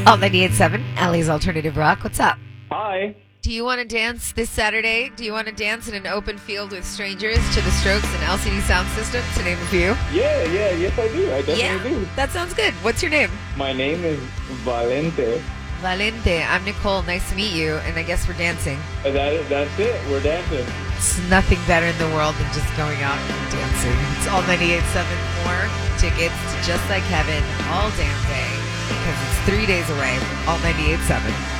All 98.7, Ellie's Alternative Rock. What's up? Hi. Do you want to dance this Saturday? Do you want to dance in an open field with strangers to the Strokes and LCD Sound System, to name a few? Yes I do. I definitely do. That sounds good. What's your name? My name is Valente. Valente. I'm Nicole. Nice to meet you. And I guess we're dancing. That's it. We're dancing. It's nothing better in the world than just going out and dancing. It's all 98.7 more tickets to Just Like Heaven all damn day because it's 3 days away. All 98.7.